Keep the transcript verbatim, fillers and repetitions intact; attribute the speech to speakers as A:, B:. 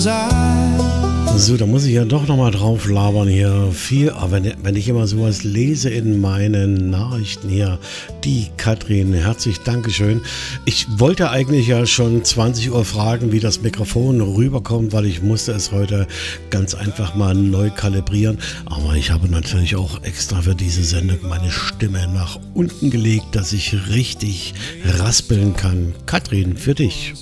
A: So, da muss ich ja doch nochmal drauf labern hier. Viel, aber wenn, wenn ich immer sowas lese in meinen Nachrichten hier, die Katrin, herzlich Dankeschön. Ich wollte eigentlich ja schon zwanzig Uhr fragen, wie das Mikrofon rüberkommt, weil ich musste es heute ganz einfach mal neu kalibrieren. Aber ich habe natürlich auch extra für diese Sendung meine Stimme nach unten gelegt, dass ich richtig raspeln kann. Katrin, für dich.